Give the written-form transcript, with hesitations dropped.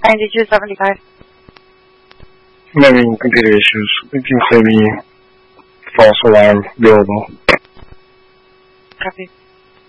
9275. I'm having computer issues. It can say the false alarm available. Copy.